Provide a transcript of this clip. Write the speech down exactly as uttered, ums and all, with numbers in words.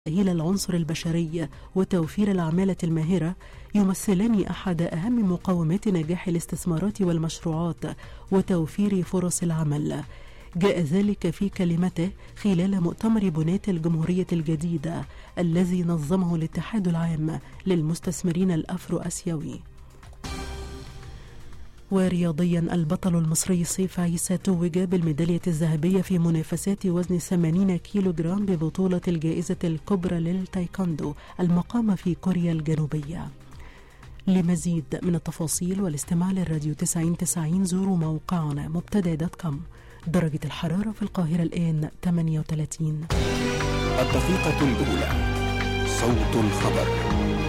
تأهيل العنصر البشري وتوفير العمالة الماهرة يمثلان أحد أهم مقومات نجاح الاستثمارات والمشروعات وتوفير فرص العمل. جاء ذلك في كلمته خلال مؤتمر بناة الجمهورية الجديدة الذي نظمه الاتحاد العام للمستثمرين الأفرو أسيوي. ورياضيا، البطل المصري سيف عيسى توج بالميدالية الذهبية في منافسات وزن ثمانين كيلو جرام ببطولة الجائزة الكبرى للتايكوندو المقامة في كوريا الجنوبية. لمزيد من التفاصيل والاستماع للراديو تسعين تسعين زوروا موقعنا مبتدأ دوت كوم. درجة الحرارة في القاهرة الآن ثمانية وثلاثين. الدقيقة الأولى، صوت الخبر.